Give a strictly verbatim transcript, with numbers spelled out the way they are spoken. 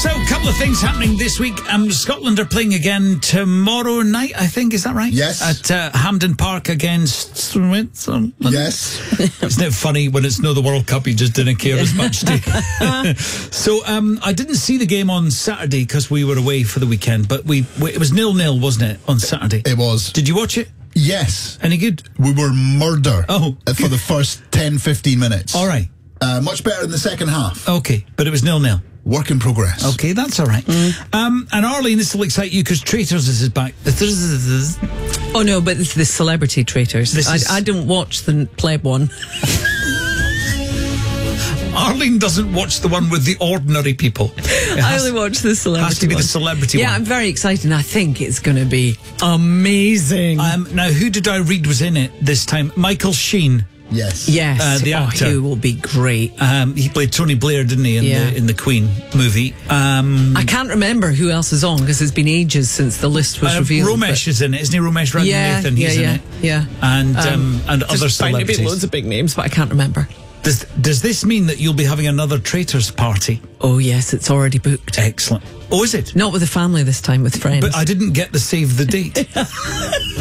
So, a couple of things happening this week. Um, Scotland are playing again tomorrow night, I think. Is that right? Yes. At uh, Hampden Park against Switzerland. Yes. Isn't it funny when it's no the World Cup, you just didn't care as much, do you? So, um, I didn't see the game on Saturday because we were away for the weekend, but we, we it was nil-nil, wasn't it, on Saturday? It was. Did you watch it? Yes. Any good? We were murder Oh, for the first ten, fifteen minutes. All right. Uh, much better in the second half. Okay, but it was nil-nil. Work in progress. Okay, that's all right. Mm. Um, and Arlene, this will excite you because Traitors is back. Oh no, but it's the Celebrity Traitors. This I, is- I don't watch the pleb one. Arlene doesn't watch the one with the ordinary people. It I has, only watch the Celebrity has to be one. the celebrity Yeah, one. I'm very excited. And I think it's going to be amazing. Um, now, who did I read was in it this time? Michael Sheen. Yes. yes, uh, the oh, actor. he will be great. Um, he played Tony Blair, didn't he, in, Yeah. the, in the Queen movie? Um, I can't remember who else is on because it's been ages since the list was uh, revealed. Romesh but- is in it, isn't he? Romesh yeah, Ranganathan, yeah, he's yeah, in it. yeah. And, um, and other There's bound to be celebrities. loads of big names, but I can't remember. Does, does this mean that you'll be having another Traitors party? Oh yes, it's already booked. Excellent. Oh, is it? Not with the family this time, with friends. But I didn't get the save the date.